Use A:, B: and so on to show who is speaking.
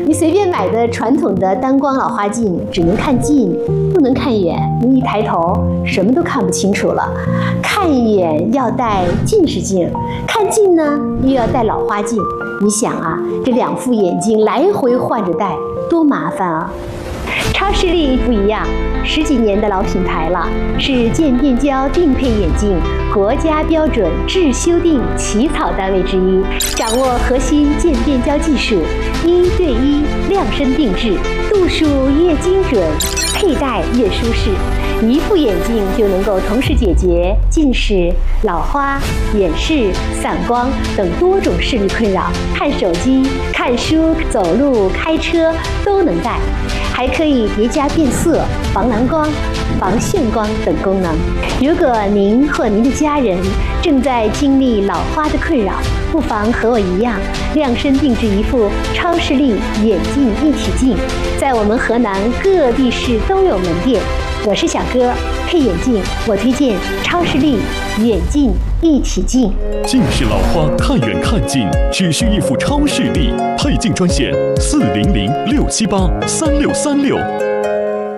A: 你随便买的传统的单光老花镜，只能看近，不能看远。你一抬头，什么都看不清楚了。看远要戴近视镜，看近呢又要戴老花镜。你想啊，这2副眼镜来回换着戴，多麻烦啊！超视力不一样，10几年的老品牌了，是渐变焦定配眼镜国家标准制修订起草单位之一，掌握核心渐变焦技术，1对1量身定制，度数越精准，佩戴越舒适。1副眼镜就能够同时解决近视、老花、远视、散光等多种视力困扰，看手机、看书、走路、开车都能戴。还可以叠加变色、防蓝光、防眩光等功能。如果您或您的家人正在经历老花的困扰，不妨和我一样，量身定制1副超视力眼镜一体镜，在我们河南各地市都有门店。我是小哥，配眼镜我推荐超视力眼镜一体镜。
B: 近视老花看远看近，只需1副超视力配镜专线：400-678-3636。